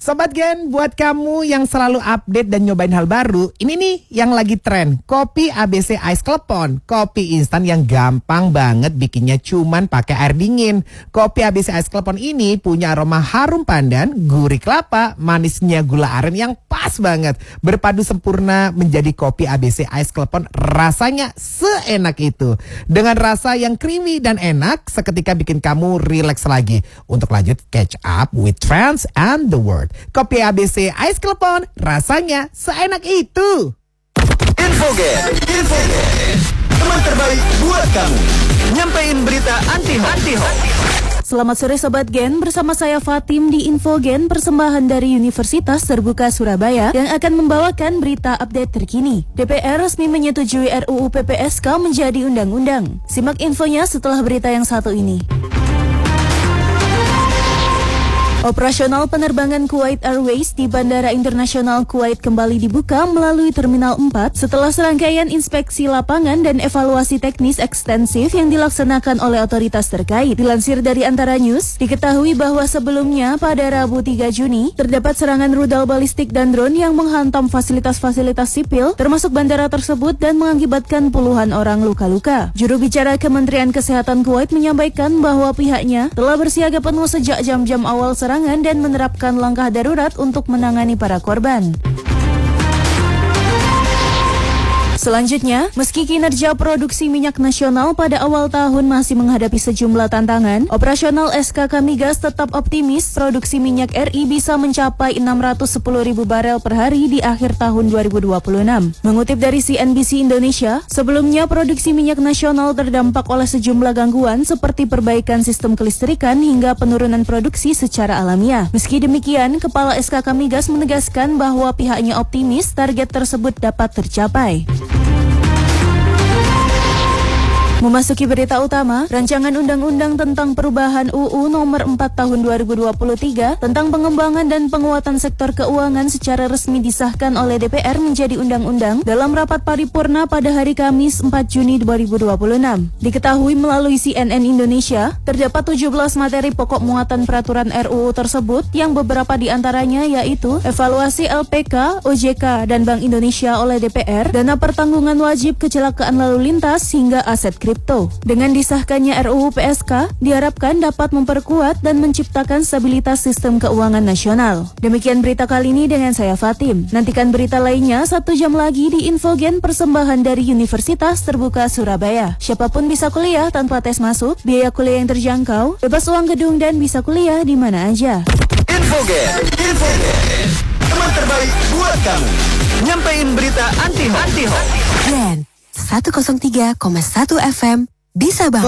Sobat Gen, buat kamu yang selalu update dan nyobain hal baru, ini nih yang lagi tren, kopi ABC Ice Klepon. Kopi instan yang gampang banget bikinnya cuman pakai air dingin. Kopi ABC Ice Klepon ini punya aroma harum pandan, gurih kelapa, manisnya gula aren yang pas banget. Berpadu sempurna menjadi kopi ABC Ice Klepon, rasanya seenak itu. Dengan rasa yang creamy dan enak, seketika bikin kamu relax lagi. Untuk lanjut catch up with trends and the world. Kopi ABC Ice Klepon, rasanya seenak itu. Infogen, teman terbaik buat kamu. Nyampein berita anti-hoax. Selamat sore Sobat Gen, bersama saya Fatim di Infogen, persembahan dari Universitas Terbuka Surabaya yang akan membawakan berita update terkini. DPR resmi menyetujui RUU PPSK menjadi undang-undang. Simak infonya setelah berita yang satu ini. Operasional penerbangan Kuwait Airways di Bandara Internasional Kuwait kembali dibuka melalui Terminal 4 setelah serangkaian inspeksi lapangan dan evaluasi teknis ekstensif yang dilaksanakan oleh otoritas terkait. Dilansir dari Antara News, diketahui bahwa sebelumnya pada Rabu 3 Juni, terdapat serangan rudal balistik dan drone yang menghantam fasilitas-fasilitas sipil, termasuk bandara tersebut dan mengakibatkan puluhan orang luka-luka. Juru bicara Kementerian Kesehatan Kuwait menyampaikan bahwa pihaknya telah bersiaga penuh sejak jam-jam awal serangan dan menerapkan langkah darurat untuk menangani para korban. Selanjutnya, meski kinerja produksi minyak nasional pada awal tahun masih menghadapi sejumlah tantangan, operasional SKK Migas tetap optimis produksi minyak RI bisa mencapai 610.000 barel per hari di akhir tahun 2026. Mengutip dari CNBC Indonesia, sebelumnya produksi minyak nasional terdampak oleh sejumlah gangguan seperti perbaikan sistem kelistrikan hingga penurunan produksi secara alamiah. Meski demikian, Kepala SKK Migas menegaskan bahwa pihaknya optimis target tersebut dapat tercapai. Memasuki berita utama, rancangan undang-undang tentang perubahan UU nomor 4 tahun 2023 tentang pengembangan dan penguatan sektor keuangan secara resmi disahkan oleh DPR menjadi undang-undang dalam rapat paripurna pada hari Kamis 4 Juni 2026. Diketahui melalui CNN Indonesia, terdapat 17 materi pokok muatan peraturan RUU tersebut yang beberapa diantaranya yaitu evaluasi LPK, OJK, dan Bank Indonesia oleh DPR, dana pertanggungan wajib kecelakaan lalu lintas hingga aset kripto. Dengan disahkannya RUU PSK, diharapkan dapat memperkuat dan menciptakan stabilitas sistem keuangan nasional. Demikian berita kali ini dengan saya Fatim. Nantikan berita lainnya 1 jam lagi di Infogen, persembahan dari Universitas Terbuka Surabaya. Siapapun bisa kuliah tanpa tes masuk, biaya kuliah yang terjangkau, bebas uang gedung dan bisa kuliah di mana aja. Infogen, teman terbaik buat kamu. Nyampein berita anti-hoax. Gen 103,1 FM bisa banget.